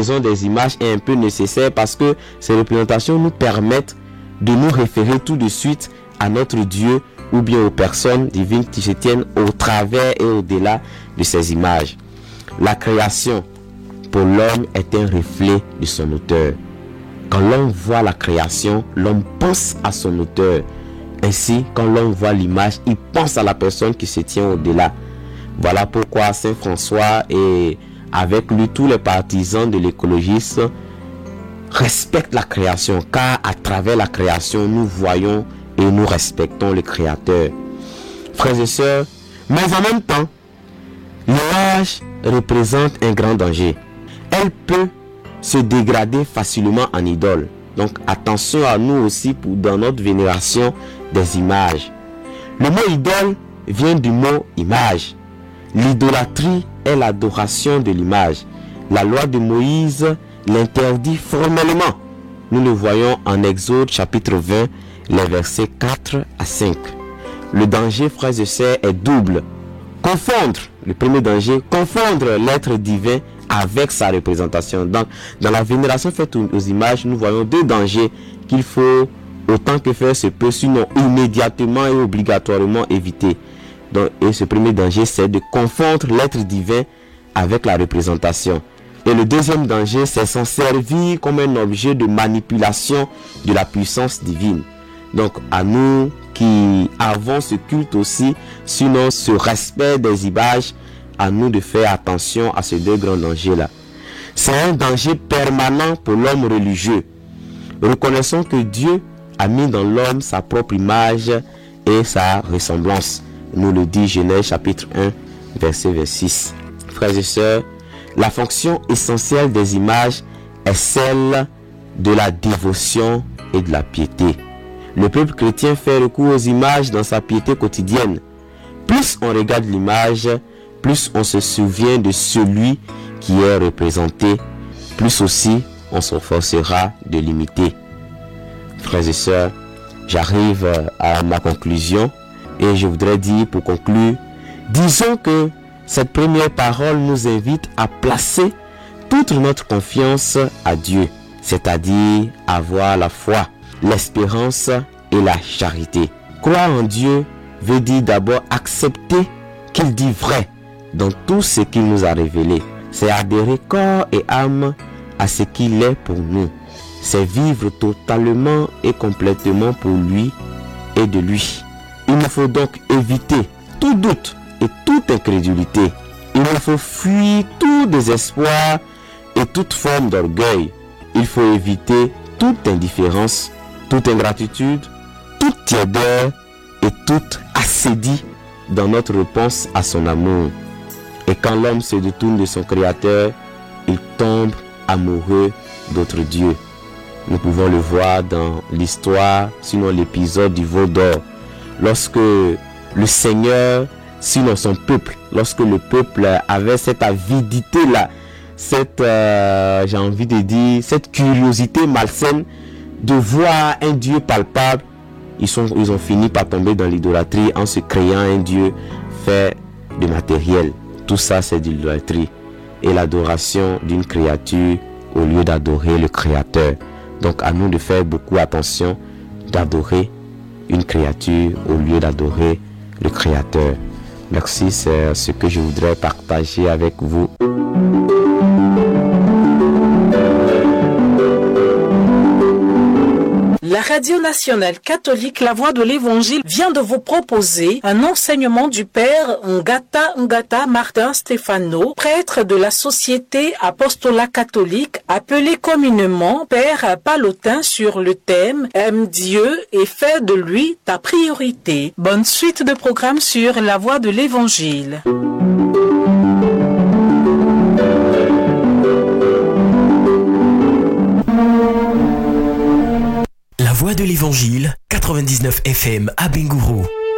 raison des images est un peu nécessaire parce que ces représentations nous permettent de nous référer tout de suite à notre Dieu ou bien aux personnes divines qui se tiennent au travers et au-delà de ces images. La création pour l'homme est un reflet de son auteur. Quand l'homme voit la création, l'homme pense à son auteur. Ainsi, quand l'homme voit l'image, il pense à la personne qui se tient au-delà. Voilà pourquoi Saint François et avec lui tous les partisans de l'écologisme respectent la création, car à travers la création, nous voyons et nous respectons le Créateur. Frères et sœurs, mais en même temps, l'image représente un grand danger. Elle peut se dégrader facilement en idole. Donc attention à nous aussi dans notre vénération des images. Le mot idole vient du mot image. L'idolâtrie est l'adoration de l'image. La loi de Moïse l'interdit formellement. Nous le voyons en Exode chapitre 20, les versets 4 à 5. Le danger, frères et sœurs, est double. Confondre, le premier danger, confondre l'être divin avec sa représentation. Donc, dans la vénération faite aux images, nous voyons deux dangers qu'il faut, autant que faire se peut, sinon immédiatement et obligatoirement éviter. Donc, et ce premier danger, c'est de confondre l'être divin avec la représentation. Et le deuxième danger, c'est s'en servir comme un objet de manipulation de la puissance divine. Donc, à nous qui avons ce culte aussi, sinon ce respect des images, à nous de faire attention à ces deux grands dangers-là. C'est un danger permanent pour l'homme religieux. Reconnaissons que Dieu a mis dans l'homme sa propre image et sa ressemblance. Nous le dit Genèse chapitre 1, verset 6. Frères et sœurs, la fonction essentielle des images est celle de la dévotion et de la piété. Le peuple chrétien fait recours aux images dans sa piété quotidienne. Plus on regarde l'image, plus on se souvient de celui qui est représenté, plus aussi on s'efforcera de l'imiter. Frères et sœurs, j'arrive à ma conclusion et je voudrais dire pour conclure, disons que cette première parole nous invite à placer toute notre confiance à Dieu, c'est-à-dire avoir la foi, l'espérance et la charité. Croire en Dieu veut dire d'abord accepter qu'il dit vrai dans tout ce qu'il nous a révélé. C'est adhérer corps et âme à ce qu'il est pour nous. C'est vivre totalement et complètement pour lui et de lui. Il nous faut donc éviter tout doute et toute incrédulité. Il nous faut fuir tout désespoir et toute forme d'orgueil. Il faut éviter toute indifférence, toute ingratitude, toute tiédeur et toute assédie dans notre réponse à son amour. Et quand l'homme se détourne de son Créateur, il tombe amoureux d'autres dieux. Nous pouvons le voir dans l'histoire, sinon l'épisode du veau d'or. Lorsque le Seigneur, sinon son peuple, lorsque le peuple avait cette avidité-là, cette, j'ai envie de dire, cette curiosité malsaine de voir un Dieu palpable, ils ont fini par tomber dans l'idolâtrie en se créant un Dieu fait de matériel. Tout ça, c'est de l'idolâtrie et l'adoration d'une créature au lieu d'adorer le Créateur. Donc, à nous de faire beaucoup attention d'adorer une créature au lieu d'adorer le Créateur. Merci, c'est ce que je voudrais partager avec vous. La Radio Nationale Catholique La Voix de l'Évangile vient de vous proposer un enseignement du Père Ngata Martin Stefano, prêtre de la Société Apostolat Catholique, appelé communément Père Palotin, sur le thème « Aime Dieu et fais de lui ta priorité ». Bonne suite de programmes sur La Voix de l'Évangile. La Voix de l'Évangile, 99 FM à Bingourou.